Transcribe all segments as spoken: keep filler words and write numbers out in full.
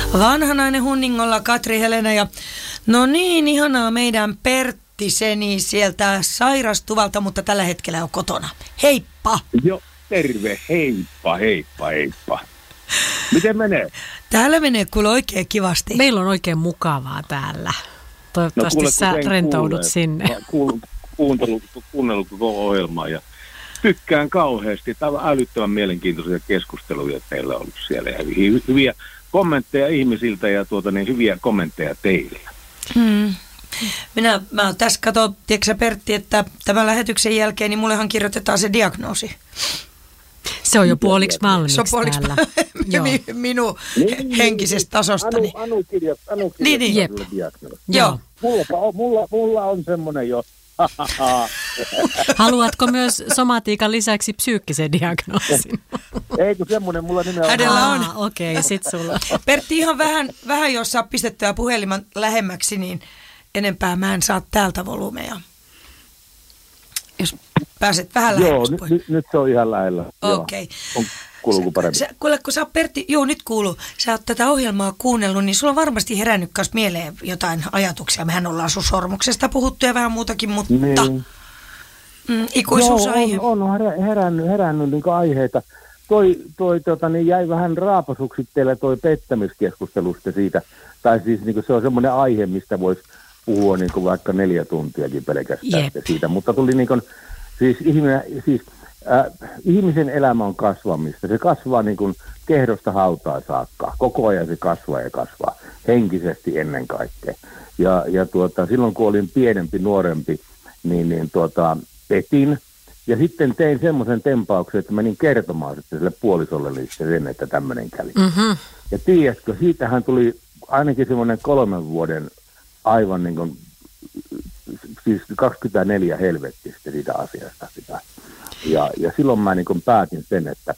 Vanhanainen Hunningolla Katri Helena ja no niin, ihanaa meidän Perttiseni sieltä sairastuvalta, mutta tällä hetkellä on kotona. Heippa! Joo, terve, heippa, heippa, heippa. Miten menee? Täällä menee kuule oikein kivasti. Meillä on oikein mukavaa täällä. Toivottavasti no, sä rentoudut kuulee. Sinne. Kuul, kuuntelu, kuunnellut koko ohjelmaa ja tykkään kauheasti. Tämä on älyttömän mielenkiintoisia keskusteluja teillä on ollut siellä ja hyviä kommentteja ihmisiltä ja tuota, niin hyviä kommentteja teille. Hmm. Minä mä oon tässä, kato, tiedätkö sä Pertti, että tämän lähetyksen jälkeen niin mullehan kirjoitetaan se diagnoosi. Se on jo puoliksi valmiiksi se on puoliksi täällä. mi, minun niin, henkisestä tasostani. Anu, Anu kirjoittaa Anu niin, niin. diagnoosi. Joo. Mulla, mulla, mulla on semmoinen jo. Haluatko myös somatiikan lisäksi psyykkisen diagnoosin? Ei, kun semmoinen mulla nimellä hänellä on. Okei, okay, sit sulla. Pertti, ihan vähän, vähän jos saa pistettyä puheliman lähemmäksi, niin enempää mä en saa täältä volyymeja. Jos pääset vähän lähemmäksi. Joo, nyt, nyt se on ihan lähellä. Okei. Okay. Kuuluuko paremmin? Sä, kuule, kun sä oot Pertti, joo nyt kuuluu, sä oot tätä ohjelmaa kuunnellut, niin sulla on varmasti herännyt myös mieleen jotain ajatuksia. Mehän ollaan sun sormuksesta puhuttu ja vähän muutakin, mutta niin. mm, ikuisuusaihe. Joo, on, on herännyt, herännyt niin aiheita. Toi, toi tota, niin jäi vähän raapasuksi teille toi pettämiskeskustelusta siitä. Tai siis niin se on semmoinen aihe, mistä voisi puhua niin vaikka neljä tuntiakin pelkästään siitä. Mutta tuli niin kuin, siis ihminen, siis Äh, ihmisen elämä on kasvamista. Se kasvaa niin kuin kehdosta hautaan saakka. Koko ajan se kasvaa ja kasvaa. Henkisesti ennen kaikkea. Ja, ja tuota, silloin kun olin pienempi, nuorempi, niin, niin tuota, petin. Ja sitten tein semmoisen tempauksen, että menin kertomaan sitten sille puolisolle sen, että tämmöinen kävi. Mm-hmm. Ja tiedätkö, siitähän tuli ainakin semmoinen kolmen vuoden aivan niin kuin, siis kaksikymmentäneljä helvettistä siitä asiasta sitä. Ja, ja silloin mä niin kuin päätin sen, että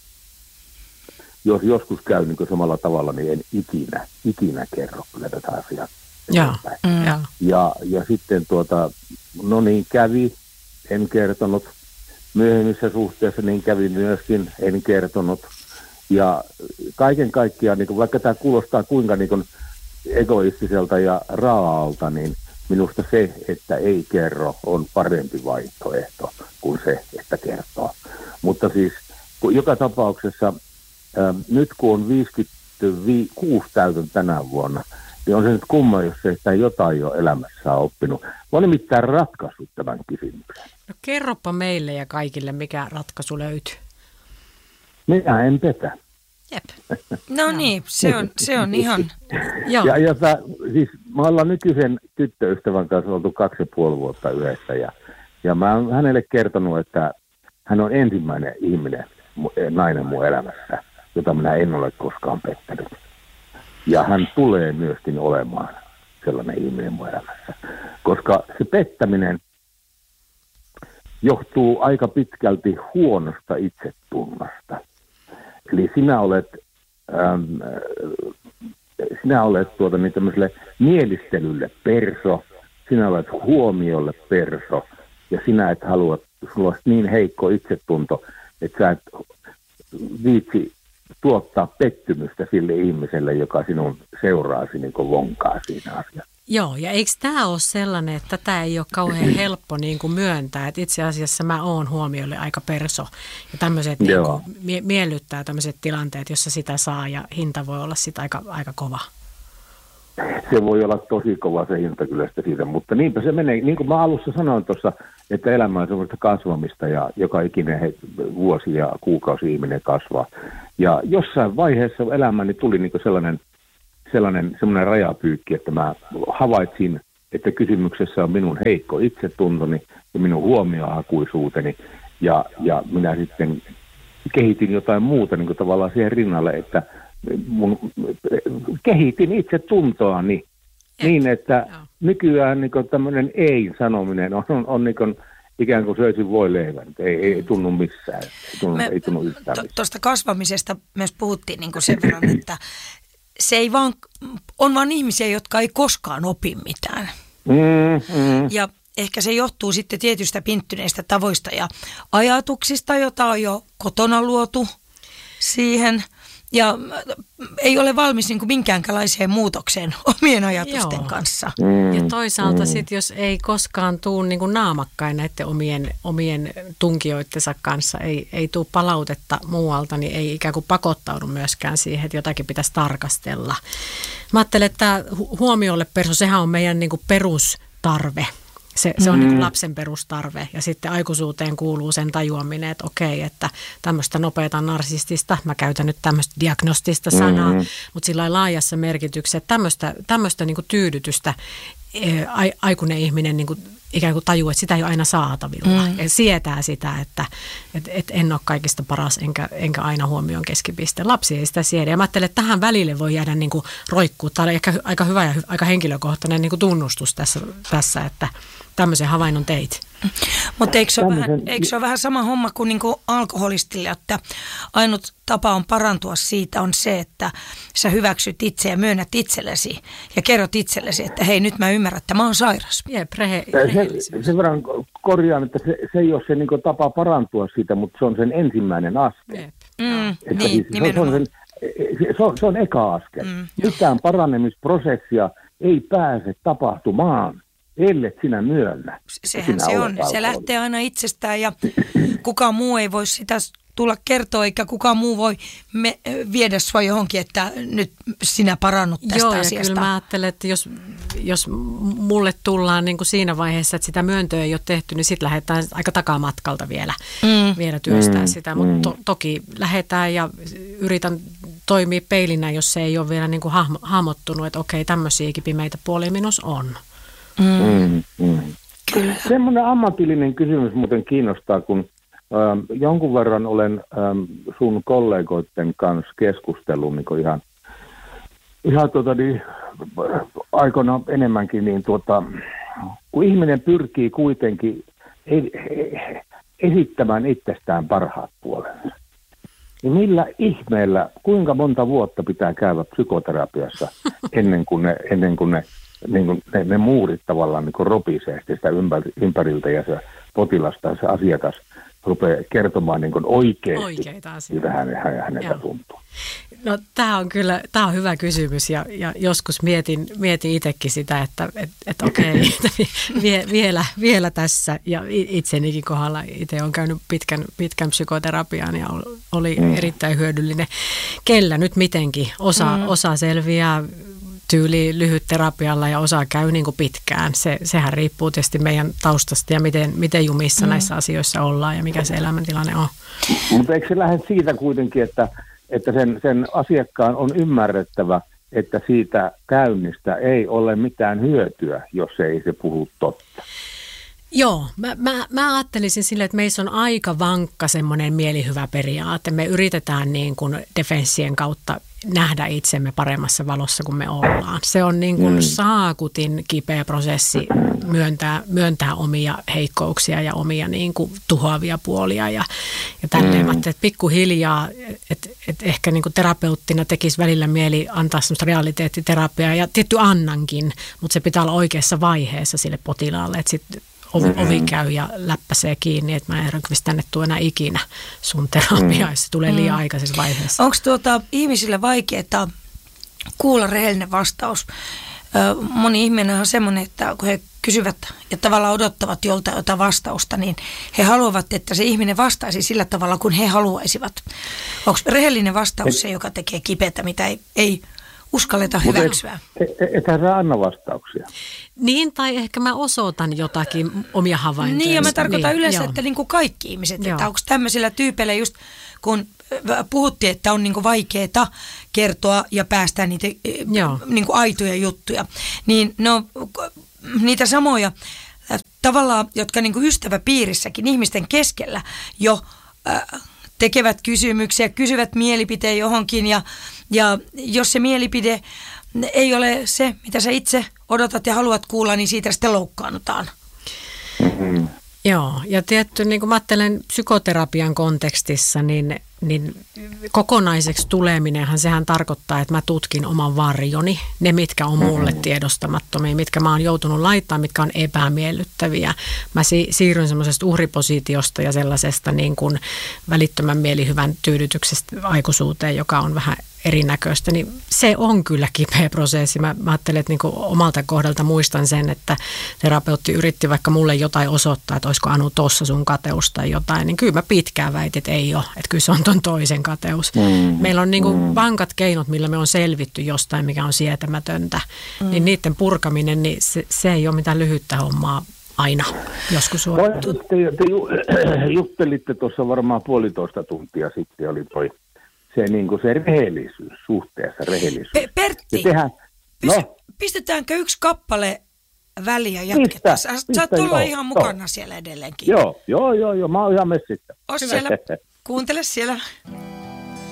jos joskus käy niin kuin samalla tavalla, niin en ikinä, ikinä kerro kyllä tätä asiaa. Ja, mm. ja, ja sitten tuota, no niin kävi, en kertonut. Myöhemmissä suhteessa niin kävi myöskin, en kertonut. Ja kaiken kaikkiaan, niin kuin, vaikka tämä kuulostaa kuinka niin kuin egoistiselta ja raaalta, niin minusta se, että ei kerro, on parempi vaihtoehto kuin se, että kertoo. Mutta siis joka tapauksessa, ää, nyt kun on viisikymmentäkuusi täytön tänä vuonna, niin on se nyt kumma, jos se sitä jotain jo elämässä on oppinut. Mä olen nimittäin ratkaissut tämän kysymyksen. No kerropa meille ja kaikille, mikä ratkaisu löytyy. Minä en petä. Jep. No niin, se on, se on ihan... Joo. Ja, ja tää, siis me ollaan nykyisen tyttöystävän kanssa oltu kaksi ja puoli vuotta yhdessä ja, ja mä oon hänelle kertonut, että hän on ensimmäinen ihminen, nainen mun elämässä, jota minä en ole koskaan pettänyt. Ja hän tulee myöskin olemaan sellainen ihminen mun elämässä, koska se pettäminen johtuu aika pitkälti huonosta itsetunnosta. Eli sinä olet, äm, sinä olet tuota, niin tämmöiselle mielistelylle perso, sinä olet huomiolle perso, ja sinä et halua, sulla olisi niin heikko itsetunto, että sä et viitsi tuottaa pettymystä sille ihmiselle, joka sinun seuraasi niin kuin vonkaa siinä asiassa. Joo, ja eikö tämä ole sellainen, että tätä ei ole kauhean helppo niin kuin myöntää, että itse asiassa mä oon huomiolle aika perso, ja tämmöiset niin kuin mie- miellyttää tämmöiset tilanteet, jossa sitä saa, ja hinta voi olla sitten aika, aika kova. Se voi olla tosi kova se hinta kyllä sitä siitä, mutta niinpä se menee, niin kuin mä alussa sanoin tuossa, että elämä on semmoista kasvamista, ja joka ikinen he, vuosi ja kuukausi ihminen kasvaa. Ja jossain vaiheessa elämäni tuli niin kuin sellainen, sellainen semmoinen rajapyykki, että mä havaitsin, että kysymyksessä on minun heikko itsetuntoni ja minun huomiohakuisuuteni, ja, ja minä sitten kehitin jotain muuta niin kuin tavallaan siihen rinnalle, että mun, kehitin itsetuntoani niin, että nykyään niin kuin tämmöinen ei-sanominen on, on, on niin kuin ikään kuin söisin voi leivän, ei, ei tunnu missään, ei tunnu, ei tunnu yhtään missään. Tuosta kasvamisesta myös puhuttiin niin kuin sen verran, että se ei vaan, on vaan ihmisiä, jotka ei koskaan opi mitään. Mm, mm. Ja ehkä se johtuu sitten tietystä pinttyneistä tavoista ja ajatuksista, jota on jo kotona luotu siihen. ja ei ole valmis niin kuin minkäänlaiseen muutokseen omien ajatusten Joo. kanssa. Mm, ja toisaalta mm. sitten, jos ei koskaan tule niin kuin naamakkain näiden omien, omien tunkijoittensa kanssa, ei, ei tule palautetta muualta, niin ei ikään kuin pakottaudu myöskään siihen, että jotakin pitäisi tarkastella. Mä ajattelen, että huomiolle perso, sehän on meidän niin kuin perustarve. Se, se on mm. niin kuin lapsen perustarve ja sitten aikuisuuteen kuuluu sen tajuaminen, että okei, että tämmöistä nopeata narsistista, mä käytän nyt tämmöistä diagnostista sanaa, mm. mutta sillä laajassa merkityksessä tämmöistä, tämmöistä niin kuin tyydytystä a, aikuinen ihminen niin kuin ikään kuin tajuu, että sitä ei ole aina saatavilla mm. ja sietää sitä, että et, et en ole kaikista paras enkä, enkä aina huomioon keskipiste. Lapsi ei sitä siedä ja mä ajattelen, että tähän välille voi jäädä niin kuin roikkuu. Tämä on ehkä aika hyvä ja aika henkilökohtainen niin kuin tunnustus tässä, tässä, että tämmöisen havainnon teit. Mutta eikö se ole vähän, eikö se ole vähän sama homma kuin niinku alkoholistille, että ainut tapa on parantua siitä on se, että sä hyväksyt itse ja myönnät itsellesi ja kerrot itsellesi, että hei, nyt mä ymmärrän, että mä oon sairas. Jep, rehe, se, sen verran korjaan, että se, se ei ole se niinku tapa parantua siitä, mutta se on sen ensimmäinen askel. Mm, niin, siis, se, on sen, se, on, se on eka askel. Mm. Mitään paranemisprosessia ei pääse tapahtumaan, ellet sinä myönnä. Sehän sinä se on. Se lähtee aina itsestään ja kukaan muu ei voi sitä tulla kertoa, eikä kukaan muu voi me, viedä sua johonkin, että nyt sinä parannut tästä Joo, asiasta. Joo, ja kyllä mä ajattelen, että jos, jos mulle tullaan niin kuin siinä vaiheessa, että sitä myöntöä ei ole tehty, niin sitten lähdetään aika takamatkalta vielä, mm. vielä työstää mm. sitä. Mutta to, toki lähdetään ja yritän toimia peilinä, jos se ei ole vielä niin kuin hahmo, hahmottunut, että okei, tämmöisiäkin pimeitä puolia minus on. Mm. Mm. Kyllä. Semmoinen ammatillinen kysymys muuten kiinnostaa, kun ähm, jonkun verran olen ähm, sun kollegoiden kanssa keskustellut niin ihan, ihan tuota, niin, aikoina enemmänkin, niin tuota, kun ihminen pyrkii kuitenkin esittämään itsestään parhaat puolensa, niin millä ihmeellä, kuinka monta vuotta pitää käydä psykoterapiassa ennen kuin ne, ennen kuin ne Niin kuin ne, ne muurit tavallaan niin kuin ropisee sitä ympäriltä ja se potilas tai se asiakas rupeaa kertomaan niin kuin oikeasti, mitä häneltä tuntuu. No tämä on kyllä, tämä on hyvä kysymys ja, ja joskus mietin, mietin itsekin sitä, että et, et okei, vie, vielä, vielä tässä ja itsenikin kohdalla itse olen käynyt pitkän, pitkän psykoterapian ja oli mm. erittäin hyödyllinen. Kellä nyt mitenkin, osa, mm. osa selviää tyyli lyhyt terapialla ja osa käy niin kuin pitkään. Se, sehän riippuu tietysti meidän taustasta ja miten, miten jumissa mm. näissä asioissa ollaan ja mikä se elämäntilanne on. Mutta eikö se lähde siitä kuitenkin, että, että sen, sen asiakkaan on ymmärrettävä, että siitä käynnistä ei ole mitään hyötyä, jos ei se puhu totta? Joo, mä, mä, mä ajattelisin silleen, että meissä on aika vankka semmoinen mielihyvä periaate. Me yritetään niin kuin defenssien kautta nähdä itsemme paremmassa valossa kuin me ollaan. Se on niin kuin mm. saakutin kipeä prosessi myöntää, myöntää omia heikkouksia ja omia niin kuin tuhoavia puolia ja, ja tälleen. Mm. Että pikkuhiljaa, että et ehkä niin kuin terapeuttina tekisi välillä mieli antaa semmoista realiteettiterapiaa ja tietty annankin, mutta se pitää olla oikeassa vaiheessa sille potilaalle, että sitten Ovi, mm-hmm. ovi käy ja läppäsee kiinni, että mä en Rönnqvist tänne tule enää ikinä sun terapiaa, jos se tulee liian mm. aikaisessa vaiheessa. Onko tuota ihmisille vaikeaa kuulla rehellinen vastaus? Ö, moni ihminen on semmoinen, että kun he kysyvät ja tavallaan odottavat joltain jotain vastausta, niin he haluavat, että se ihminen vastaisi sillä tavalla, kun he haluaisivat. Onko rehellinen vastaus Et, se, joka tekee kipeätä, mitä ei, ei uskalleta hyväksyä? Ethän sä anna vastauksia. Niin, tai ehkä mä osoitan jotakin omia havaintoja. Niin, ja mä tarkoitan niin, yleensä, joo. että niin kuin kaikki ihmiset, joo. että onko tämmöisillä tyypeillä just, kun puhuttiin, että on niin kuin vaikeaa kertoa ja päästää niitä niin kuin aitoja juttuja, niin no niitä samoja tavallaan, jotka niin kuin ystäväpiirissäkin ihmisten keskellä jo äh, tekevät kysymyksiä, kysyvät mielipiteen johonkin ja, ja jos se mielipide ei ole se, mitä sä itse odotat ja haluat kuulla, niin siitä sitten loukkaannutaan. Mm-hmm. Joo, ja tietty, niin kuin mä ajattelen psykoterapian kontekstissa, niin niin kokonaiseksi tuleminenhan, sehän tarkoittaa, että mä tutkin oman varjoni, ne mitkä on mulle tiedostamattomia, mitkä mä oon joutunut laittamaan, mitkä on epämiellyttäviä. Mä si- siirryn semmoisesta uhripositiosta ja sellaisesta niin kuin välittömän mielihyvän tyydytyksestä aikuisuuteen, joka on vähän erinäköistä, niin se on kyllä kipeä prosessi. Mä, mä ajattelen, että niin kuin omalta kohdalta muistan sen, että terapeutti yritti vaikka mulle jotain osoittaa, että olisiko Anu tossa sun kateus tai jotain, niin kyllä mä pitkään väitin, että ei ole, että kyllä se on ton toisen kateus. Mm. Meillä on niin kuin mm. vankat keinot, millä me on selvitty jostain, mikä on sietämätöntä, mm. niin niiden purkaminen, niin se, se ei ole mitään lyhyttä hommaa aina, joskus on. Te, te juttelitte tuossa varmaan puolitoista tuntia sitten, oli toi se, niin kuin se rehellisyys, suhteessa rehellisyys. Pe- Pertti, tehdään, no, pist- pistetäänkö yksi kappale väliä jatketaan? Sä saat tulla ihan mukana joo. siellä edelleenkin. Joo, joo, joo, joo, mä oon ihan messissä. Oot siellä, kuuntele siellä.